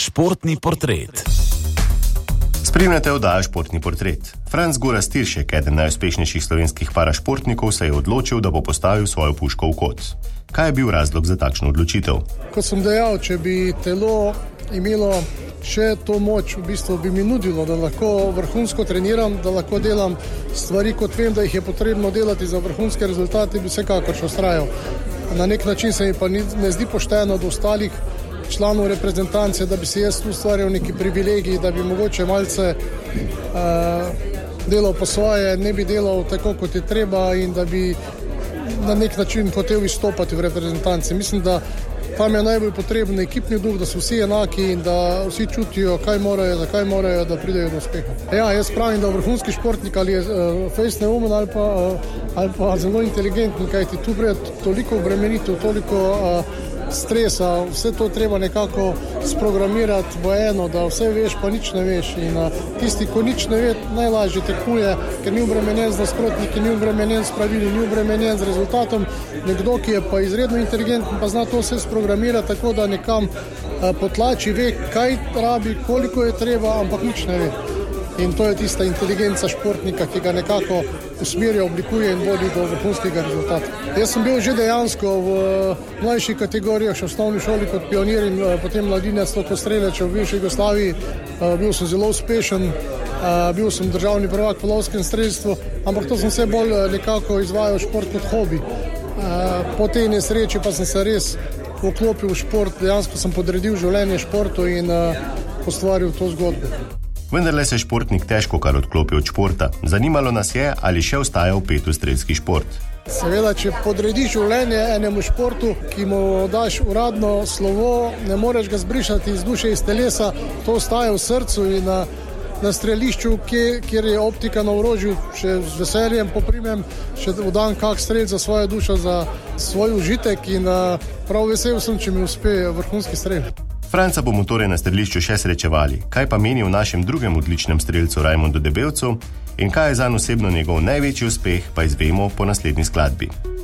Športni portret. Spremljate oddajo Športni portret. Franc Gorazd Tiršek, eden najuspešnejših slovenskih parašportnikov, se je odločil, da bo postavil svojo puško v kot. Kaj je bil razlog za takšno odločitev? Kot sem dejal, če bi telo imelo še to moč, v bistvu bi mi nudilo, da lahko vrhunsko treniram, da lahko delam stvari, kot vem, da jih je potrebno delati za vrhunske rezultate, bi vsekakor še vztrajal. Na nek način se mi pa ne zdi pošteno do ostalih članov reprezentance, da bi si jaz ustvarjal neki privilegij, da bi mogoče malce delal po svoje, ne bi delal tako, kot je treba in da bi na nek način hotel izstopati v reprezentanci. Mislim, da tam je najbolj potreben ekipni duh, da so vsi enaki in da vsi čutijo, kaj morajo, zakaj morajo, da pridejo do uspeha. Ja, jaz pravim, da vrhunski športnik ali je fejst neumen ali pa zelo inteligenten, kajti tu pride toliko obremenitev, toliko stresa, vse to treba nekako sprogramirati v eno, da vse veš, pa nič ne veš. In tisti, ko nič ne ve, najlažje tekmuje, ker ni obremenjen z nasprotniki, ni obremenjen s pravili, ni obremenjen z rezultatom. Nekdo, ki je pa izredno inteligenten, pa zna to vse sprogramirati tako, da nekam potlači, ve, kaj rabi, koliko je treba, ampak nič ne ve. In to je tista inteligenca športnika, ki ga nekako usmerja, oblikuje in vodi do vrhunskega rezultata. Jaz sem bil že dejansko v mlajših kategorijah, še v osnovni šoli kot pionir in potem mladinec, kot strelec v bivši Jugoslaviji. Bil sem zelo uspešen, bil sem državni prvak v lovskem strelstvu, ampak to sem vse bolj nekako izvajal šport kot hobi. Po tej nesreči pa sem se res vklopil v šport, dejansko sem podredil življenje športu in ustvaril to zgodbo. Vendarle se športnik težko kar odklopi od športa. Zanimalo nas je, ali še ostaja vpet v strelski šport. Seveda, če podrediš življenje enemu športu, ki mu daš uradno slovo, ne moreš ga zbrišati iz duše, iz telesa, to ostaja v srcu in na strelišču, kjer je optika na orožju, še z veseljem poprimem, še dodam kak strel za svojo dušo, za svoj užitek in prav vesel sem, če mi uspe vrhunski strel. Franca bomo torej na strelišču še srečevali. Kaj pa meni o našem drugem odličnem strelcu Rajmundu Debevcu in kaj je zanj osebno njegov največji uspeh, pa izvemo po naslednji skladbi.